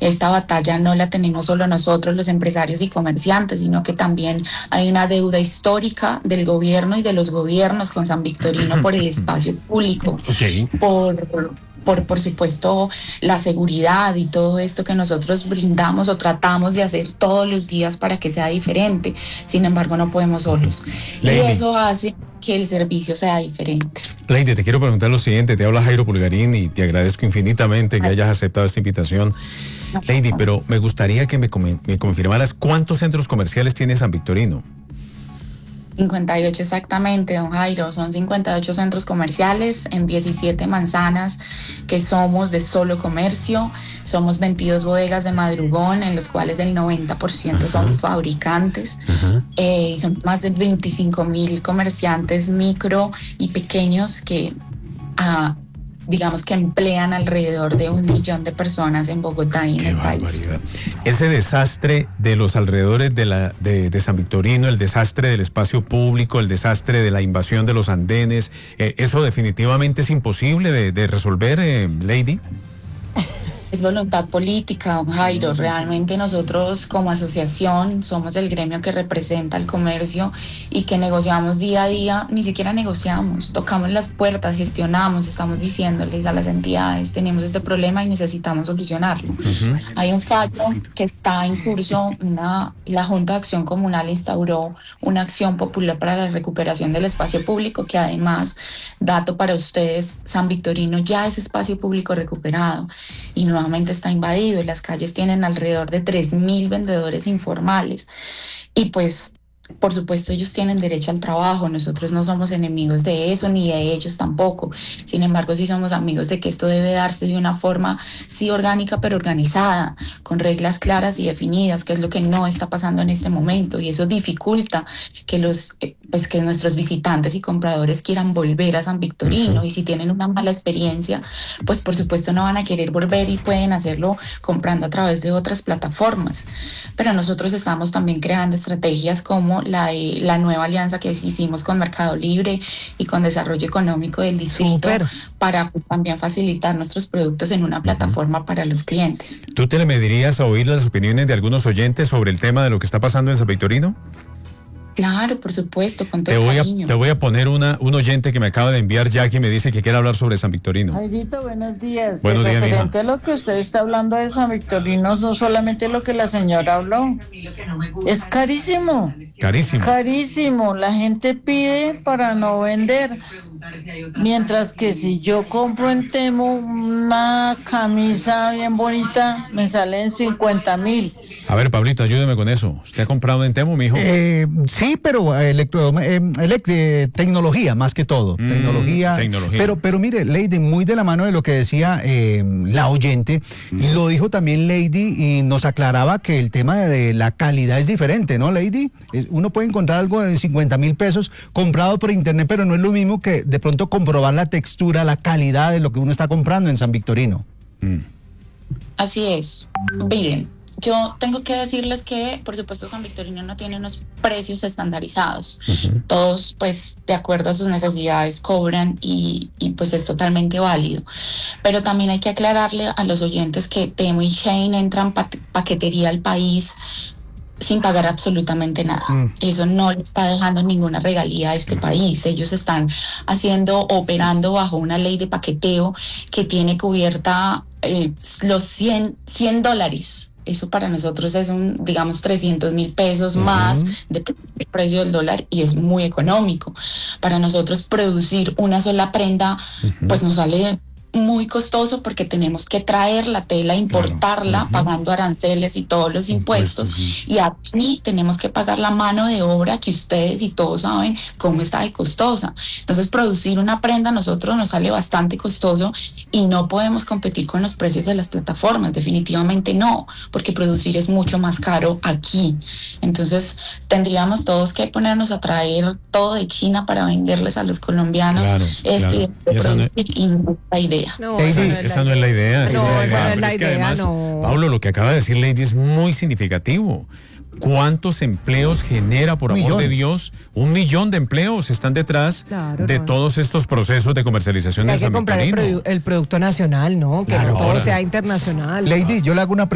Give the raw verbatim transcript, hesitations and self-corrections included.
esta batalla no la tenemos solo nosotros, los empresarios y comerciantes, sino que también hay una deuda histórica del gobierno y de los gobiernos con San Victorino por el espacio público, okay. por... Por, por supuesto, la seguridad y todo esto que nosotros brindamos o tratamos de hacer todos los días para que sea diferente. Sin embargo, no podemos solos. Lady. Y eso hace que el servicio sea diferente. Lady, te quiero preguntar lo siguiente. Te habla Jairo Pulgarín y te agradezco infinitamente que hayas aceptado esta invitación. Lady, pero me gustaría que me, me confirmaras cuántos centros comerciales tiene San Victorino. cincuenta y ocho exactamente, don Jairo. Son cincuenta y ocho centros comerciales en diecisiete manzanas que somos de solo comercio. Somos veintidós bodegas de madrugón, en los cuales el noventa por ciento uh-huh. son fabricantes. Uh-huh. Eh, y son más de veinticinco mil comerciantes micro y pequeños que... Uh, digamos que emplean alrededor de un millón de personas en Bogotá y en Qué el barbaridad. país. Ese desastre de los alrededores de, la, de, de San Victorino, el desastre del espacio público, el desastre de la invasión de los andenes, eh, ¿eso definitivamente es imposible de, de resolver, eh, Lady? Es voluntad política, don Jairo. Realmente nosotros como asociación somos el gremio que representa al comercio y que negociamos día a día, ni siquiera negociamos, tocamos las puertas, gestionamos, estamos diciéndoles a las entidades, tenemos este problema y necesitamos solucionarlo. Uh-huh. Hay un fallo que está en curso, una, la Junta de Acción Comunal instauró una acción popular para la recuperación del espacio público, que además, dato para ustedes, San Victorino ya es espacio público recuperado y no nuevamente está invadido y las calles tienen alrededor de tres mil vendedores informales y pues por supuesto ellos tienen derecho al trabajo, nosotros no somos enemigos de eso ni de ellos tampoco, sin embargo sí somos amigos de que esto debe darse de una forma sí orgánica pero organizada, con reglas claras y definidas, que es lo que no está pasando en este momento y eso dificulta que los pues que nuestros visitantes y compradores quieran volver a San Victorino. Uh-huh. Y si tienen una mala experiencia, pues por supuesto no van a querer volver y pueden hacerlo comprando a través de otras plataformas. Pero nosotros estamos también creando estrategias como la, la nueva alianza que hicimos con Mercado Libre y con Desarrollo Económico del Distrito. Super. Para pues, también facilitar nuestros productos en una plataforma uh-huh. para los clientes. ¿Tú te le medirías a oír las opiniones de algunos oyentes sobre el tema de lo que está pasando en San Victorino? Claro, por supuesto, con todo te voy cariño. A, te voy a poner una, un oyente que me acaba de enviar, Jackie, me dice que quiere hablar sobre San Victorino. Jairito, buenos días. Buenos días, referente a lo que usted está hablando de San Victorino, no solamente lo que la señora habló. Es carísimo. Carísimo. Carísimo. La gente pide para no vender. Mientras que si yo compro en Temu una camisa bien bonita, me sale en cincuenta mil. A ver, Pablito, ayúdeme con eso. ¿Usted ha comprado en Temu, mijo? Eh, sí, pero electro, eh, elect, eh, tecnología más que todo. Mm, tecnología. Tecnología. Pero, pero mire, Lady, muy de la mano de lo que decía eh, la oyente, mm. lo dijo también Lady y nos aclaraba que el tema de, de la calidad es diferente, ¿no, Lady? Es, uno puede encontrar algo de cincuenta mil pesos comprado por internet, pero no es lo mismo que de pronto comprobar la textura, la calidad de lo que uno está comprando en San Victorino. Mm. Así es. Miren. Yo tengo que decirles que, por supuesto, San Victorino no tiene unos precios estandarizados. Uh-huh. Todos, pues, de acuerdo a sus necesidades, cobran y, y, pues, es totalmente válido. Pero también hay que aclararle a los oyentes que Temu y Shein entran pa- paquetería al país sin pagar absolutamente nada. Mm. Eso no le está dejando ninguna regalía a este mm. país. Ellos están haciendo, operando bajo una ley de paqueteo que tiene cubierta eh, los cien dólares. Eso para nosotros es un, digamos, trescientos mil pesos uh-huh. más del de precio del dólar y es muy económico. Para nosotros producir una sola prenda, uh-huh. pues nos sale muy costoso porque tenemos que traer la tela, importarla, claro. uh-huh. pagando aranceles y todos los impuestos. impuestos sí. Y aquí tenemos que pagar la mano de obra que ustedes y todos saben cómo está de costosa. Entonces, producir una prenda a nosotros nos sale bastante costoso y no podemos competir con los precios de las plataformas, definitivamente no, porque producir es mucho más caro aquí. Entonces, tendríamos todos que ponernos a traer todo de China para venderles a los colombianos claro, esto claro. y de producir no... y no es la idea. No, esa, esa, no, es esa no es la idea. Esa no, no es la idea. Pero la es que idea, además, no. Pablo, lo que acaba de decir Lady es muy significativo. ¿Cuántos empleos genera, por amor millón. de Dios? Un millón de empleos están detrás claro, de no. todos estos procesos de comercialización de San Victorino. Hay que comprar el, produ- el producto nacional, ¿no? Que claro, no todo ahora. sea internacional. Lady, yo le hago una pregunta.